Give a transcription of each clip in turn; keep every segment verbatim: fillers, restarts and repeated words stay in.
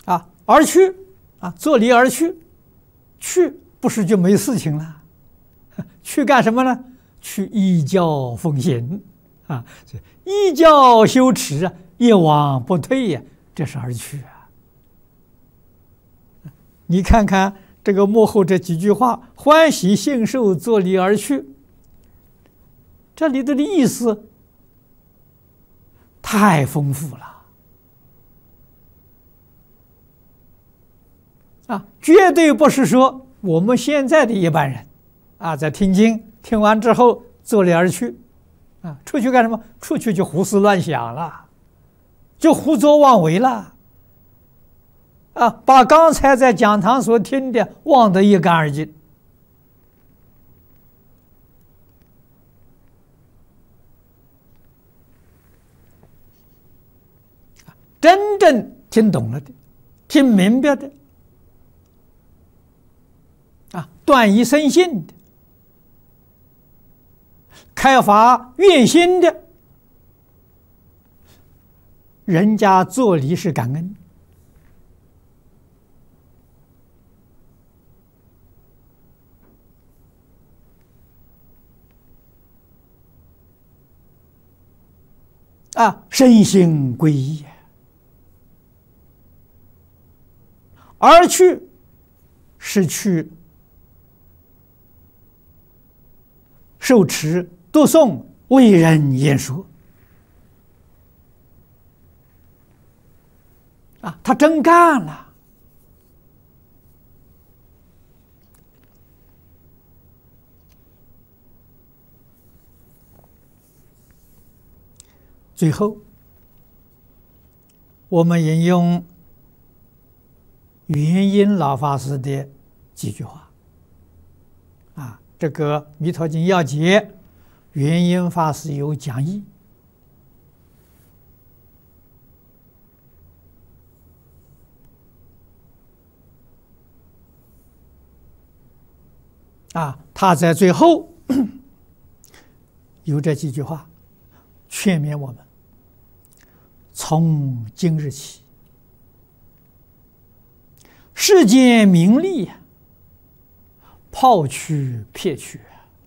啊，而去啊，作离而去，去不是就没事情了？去干什么呢？去依教奉行啊，依教修持啊，一往不退呀、啊，这是而去啊。你看看这个幕后这几句话：欢喜信受，作离而去。这里头的意思太丰富了啊！绝对不是说我们现在的一般人啊，在听经听完之后作离而去啊，出去干什么？出去就胡思乱想了，就胡作妄为了啊，把刚才在讲堂所听的忘得一干二净。真正听懂了的，听明白的，啊，断疑生信的，开发愿心的，人家作离是感恩。啊，身心归一。而去是去受持读诵为人言说啊，他真干了。最后，我们引用元音老法师的几句话啊，这个《弥陀经要解》，元音法师有讲义啊，他在最后有这几句话劝勉我们：从今日起，世间名利抛去撇去，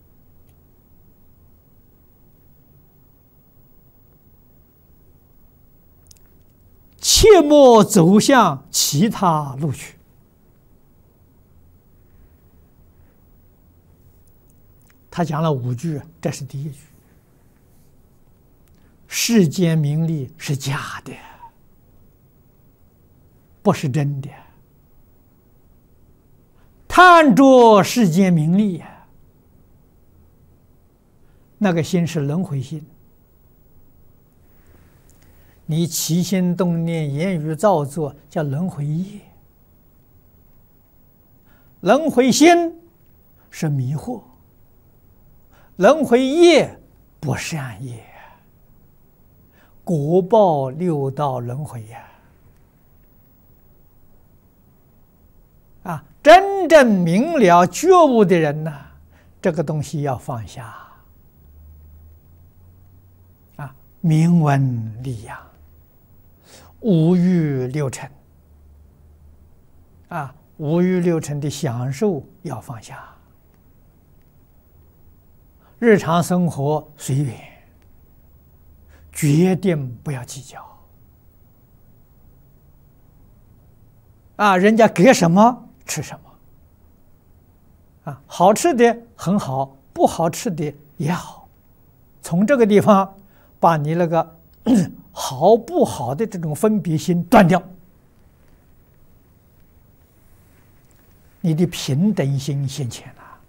切莫走向其他路去。他讲了五句，这是第一句。世间名利是假的，不是真的。贪着世间名利，那个心是轮回心。你起心动念、言语造作，叫轮回业。轮回心是迷惑，轮回业不善业，果报六道轮回呀！啊，真正明了觉悟的人呢，这个东西要放下。啊，明文利养，五欲六尘。啊，五欲六尘的享受要放下，日常生活随缘，决定不要计较。啊，人家给什么吃什么，啊，好吃的很好，不好吃的也好，从这个地方把你那个好不好的这种分别心断掉，你的平等心现前了。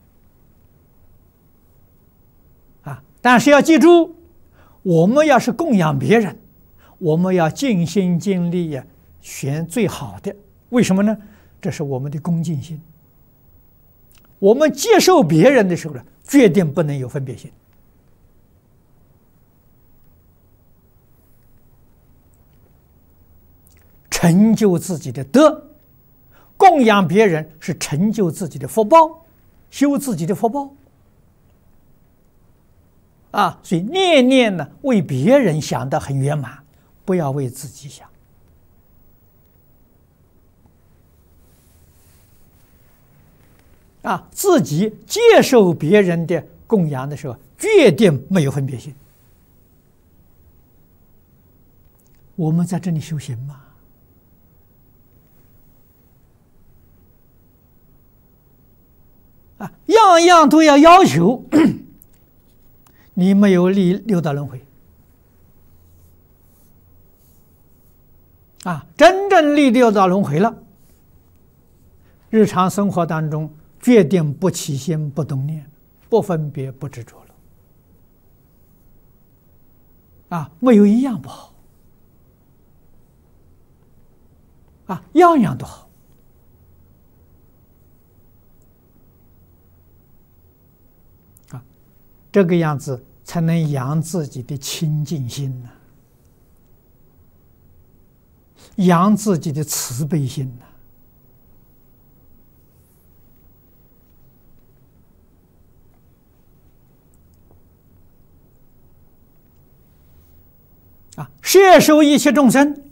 啊，但是要记住，我们要是供养别人，我们要尽心尽力呀，选最好的。为什么呢？这是我们的恭敬心。我们接受别人的时候呢，决定不能有分别心。成就自己的德，供养别人是成就自己的福报，修自己的福报。啊，所以念念呢为别人想得很圆满，不要为自己想。 啊，自己接受别人的供养的时候，决定没有分别心。我们在这里修行嘛，啊，样样都要要求，你没有立六道轮回。啊，真正立六道轮回了，日常生活当中决定不起心、不动念、不分别、不执着了。啊，没有一样不好。啊，样样都好。啊，这个样子才能养自己的清净心呢、啊。养自己的慈悲心呢、啊！啊，摄受一切众生，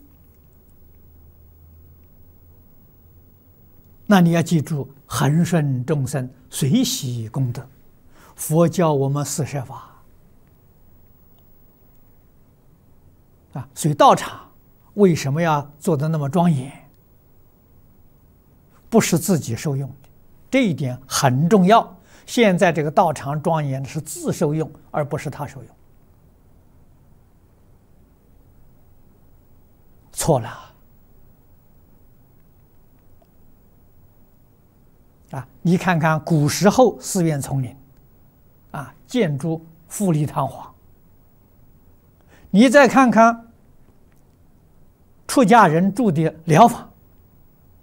那你要记住，恒顺众生，随喜功德。佛教我们四摄法啊，所以道场。为什么要做得那么庄严？不是自己受用的，这一点很重要。现在这个道场庄严的是自受用，而不是他受用。错了啊！你看看古时候寺院丛林，啊，建筑富丽堂皇。你再看看出家人住的寮房，